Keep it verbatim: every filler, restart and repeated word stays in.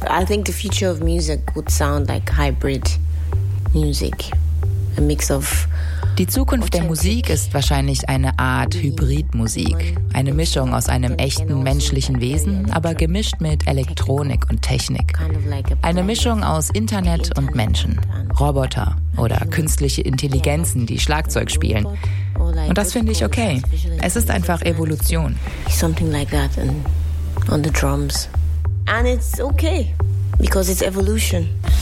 I think the future of music would sound like hybrid music, a mix of. Die Zukunft der Musik ist wahrscheinlich eine Art Hybridmusik. Eine Mischung aus einem echten menschlichen Wesen, aber gemischt mit Elektronik und Technik. Eine Mischung aus Internet und Menschen. Roboter oder künstliche Intelligenzen, die Schlagzeug spielen. Und das finde ich okay. Es ist einfach Evolution. Something like that on the drums. And it's okay, because it's evolution.